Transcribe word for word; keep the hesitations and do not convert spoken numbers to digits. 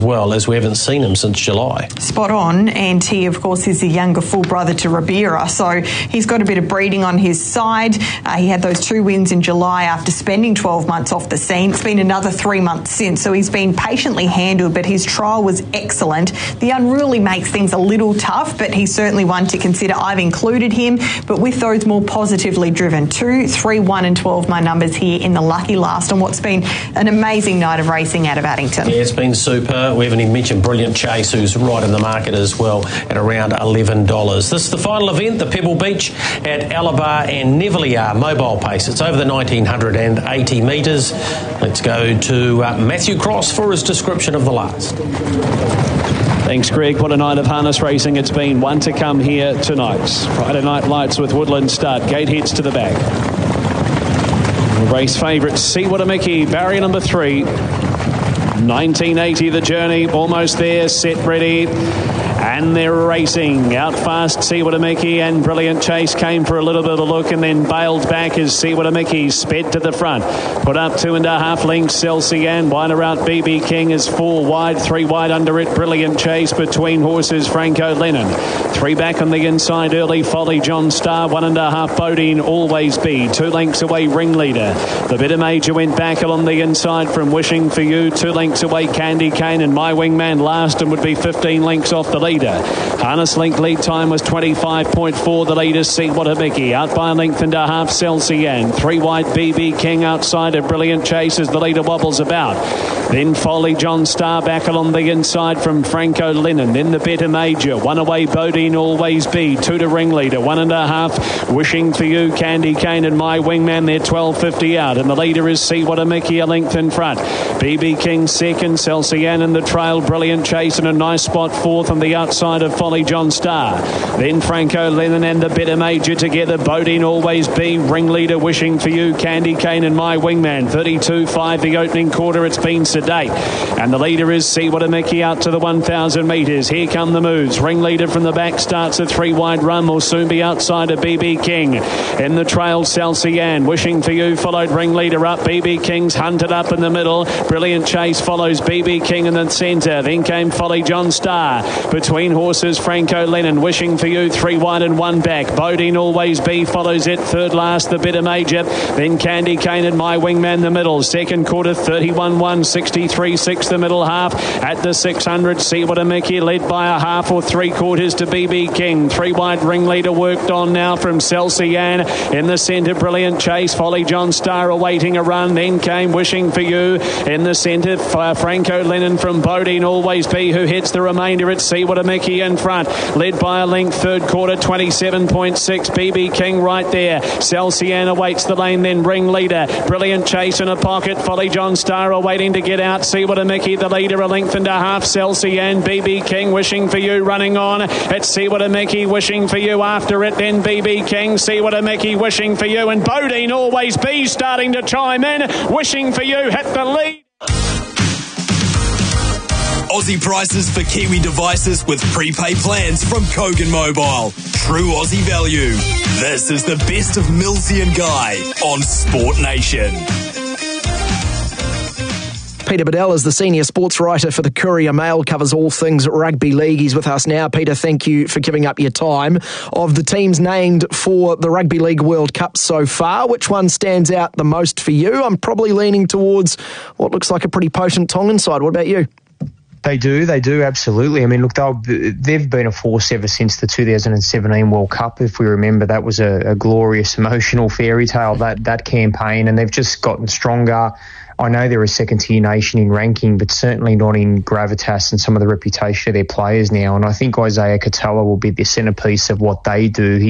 well, as we haven't seen him since July. Spot on, and he of course is the younger full brother to Ribera, so he's got a bit of breeding on his side. Uh, he had those two wins in July after spending twelve months off the scene. It's been another three months since, so he's been patiently handled, but his trial was excellent. The unruly makes things a little tough, but he's certainly one to consider. I've included him, but with those more positively driven, two, three, one and twelve my numbers here in the lucky last on what's been an amazing night of racing out of Addington. Yeah, it's been super. We haven't even mentioned Brilliant Chase, who's right in the market as well at around eleven dollars. This is the final event, the Pebble Beach at Alabar and Neveliar Mobile Pace. It's over the nineteen eighty metres. Let's go to uh, Matthew Cross for his description of the last. Thanks, Greg. What a night of harness racing it's been. One to come here tonight. Friday Night Lights with Woodland Stud. Gate heads to the back. Race favourite, See What a Mickey, barrier number three. nineteen eighty the journey, almost there, set ready. And they're racing. Out fast, See What a Mickey and Brilliant Chase came for a little bit of a look and then bailed back as See What a Mickey sped to the front. Put up two and a half lengths, Celsian. Wider out, B B King is four wide, three wide under it. Brilliant Chase between horses, Franco Lennon. Three back on the inside, early Folly John Star. One and a half, Bodine, Always Be. Two lengths away, Ringleader. The Better Major went back along the inside from Wishing for You. Two lengths away, Candy Cane, and My Wingman last and would be fifteen lengths off the leader. Harness link lead time was twenty-five point four. The leader, See What a Mickey. Out by a length and a half, Celsian. Three wide, B B King outside of Brilliant Chase as the leader wobbles about. Then Folly John Star back along the inside from Franco Lennon. Then the Better Major. One away, Bodine, Always Be. Two to Ringleader. One and a half, Wishing for You, Candy Cane, and My Wingman. They're twelve fifty out. And the leader is See What a Mickey, a length in front. B B King second, Celsian in the trail. Brilliant Chase in a nice spot fourth on the outside of Folly John Star. Then Franco Lennon and the Better Major together. Bodine, Always Be. Ringleader, Wishing for You, Candy Cane, and My Wingman. thirty-two five the opening quarter. It's been sedate. And the leader is See What a Mickey out to the one thousand metres. Here come the moves. Ringleader from the back starts a three wide run. Will soon be outside of B B King. In the trail, Celsian. Wishing for You followed Ringleader up. B B King's hunted up in the middle. Brilliant Chase follows B B King in the centre. Then came Folly John Star. Between horses, Franco Lennon. Wishing for You, three wide and one back. Bodine, Always Be follows it. Third last, the Better Major. Then Candy Cane and My Wingman the middle. Second quarter, thirty-one one, sixty-three six the middle half. At the six hundred, See What a Mickey led by a half or three quarters to B B King. Three wide, Ringleader worked on now from Celsian. In the centre, Brilliant Chase. Folly John Star awaiting a run. Then came Wishing for You. In the centre, uh, Franco Lennon from Bodine, Always Be, who heads the remainder at See What a Mickey in front. Led by a length, third quarter, twenty-seven point six. B B King right there. Celsian awaits the lane, then Ringleader. Brilliant Chase in a pocket. Folly John Star awaiting to get out. See What a Mickey, the leader, a length and a half. Celsian, B B King, Wishing for You running on. It's See What a Mickey, Wishing for You after it. Then B B King, See What a Mickey, Wishing for You. And Bodine, Always Be starting to chime in. Wishing for You hit the lead. Aussie prices for Kiwi devices with prepaid plans from Kogan Mobile. True Aussie value. This is the best of Millsy and Guy on Sport Nation. Peter Bedell is the senior sports writer for the Courier Mail, covers all things rugby league. He's with us now. Peter, thank you for giving up your time. Of the teams named for the Rugby League World Cup so far, which one stands out the most for you? I'm probably leaning towards what looks like a pretty potent Tongan side. What about you? They do, they do, absolutely. I mean, look, they'll, they've been a force ever since the two thousand seventeen World Cup. If we remember, that was a, a glorious, emotional fairy tale, that, that campaign, and they've just gotten stronger. I know they're a second-tier nation in ranking, but certainly not in gravitas and some of the reputation of their players now. And I think Isaiah Katoa will be the centrepiece of what they do. He